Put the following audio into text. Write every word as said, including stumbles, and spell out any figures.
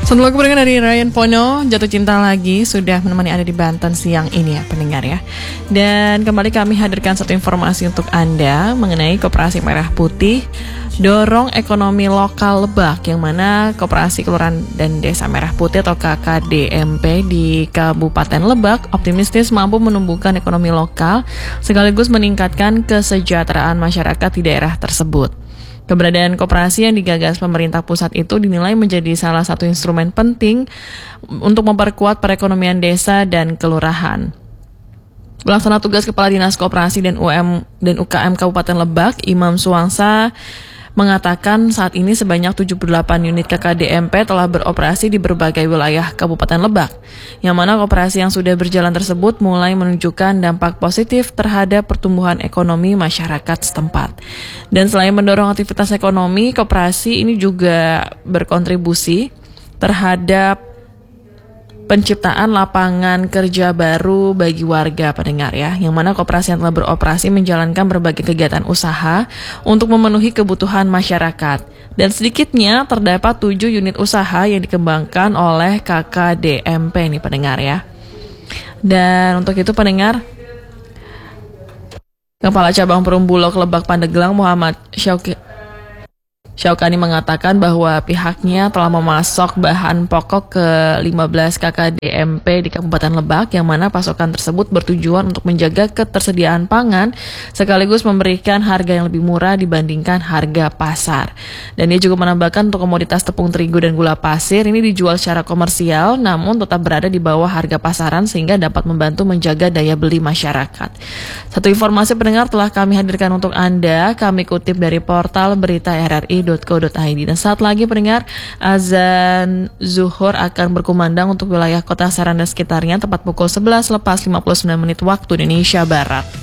Satu lagu pendengar dari Ryan Pono, Jatuh Cinta Lagi, sudah menemani Anda di Banten siang ini ya pendengar ya. Dan kembali kami hadirkan satu informasi untuk Anda mengenai Koperasi Merah Putih dorong ekonomi lokal Lebak, yang mana Koperasi Kelurahan dan Desa Merah Putih atau K K D M P di Kabupaten Lebak optimistis mampu menumbuhkan ekonomi lokal sekaligus meningkatkan kesejahteraan masyarakat di daerah tersebut. Keberadaan koperasi yang digagas pemerintah pusat itu dinilai menjadi salah satu instrumen penting untuk memperkuat perekonomian desa dan kelurahan. Pelaksana tugas Kepala Dinas Koperasi dan U M dan U K M Kabupaten Lebak, Imam Suwangsa, mengatakan saat ini sebanyak tujuh puluh delapan unit K K D M P telah beroperasi di berbagai wilayah Kabupaten Lebak, yang mana koperasi yang sudah berjalan tersebut mulai menunjukkan dampak positif terhadap pertumbuhan ekonomi masyarakat setempat. Dan selain mendorong aktivitas ekonomi, koperasi ini juga berkontribusi terhadap penciptaan lapangan kerja baru bagi warga pendengar ya, yang mana koperasi yang telah beroperasi menjalankan berbagai kegiatan usaha untuk memenuhi kebutuhan masyarakat. Dan sedikitnya terdapat tujuh unit usaha yang dikembangkan oleh K K D M P ini pendengar ya. Dan untuk itu pendengar, Kepala Cabang Perumbulok Lebak Pandeglang Muhammad Syauki Syaukani mengatakan bahwa pihaknya telah memasok bahan pokok ke lima belas K K D M P di Kabupaten Lebak, yang mana pasokan tersebut bertujuan untuk menjaga ketersediaan pangan sekaligus memberikan harga yang lebih murah dibandingkan harga pasar. Dan dia juga menambahkan untuk komoditas tepung terigu dan gula pasir ini dijual secara komersial namun tetap berada di bawah harga pasaran sehingga dapat membantu menjaga daya beli masyarakat. Satu informasi pendengar telah kami hadirkan untuk Anda, kami kutip dari portal berita R R I titik co titik i d. Dan saat lagi pendengar, azan zuhur akan berkumandang untuk wilayah kota Serang dan sekitarnya tepat pukul sebelas lepas lima puluh sembilan menit waktu Indonesia Barat.